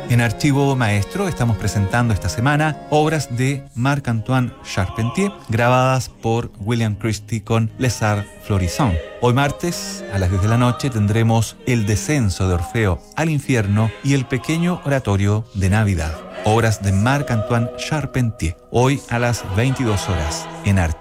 En Archivo Maestro estamos presentando esta semana obras de Marc-Antoine Charpentier grabadas por William Christie con Les Arts Florissants. Hoy martes a las 10 de la noche tendremos El descenso de Orfeo al infierno y El pequeño oratorio de Navidad. Obras de Marc-Antoine Charpentier. Hoy a las 22 horas en Archivo.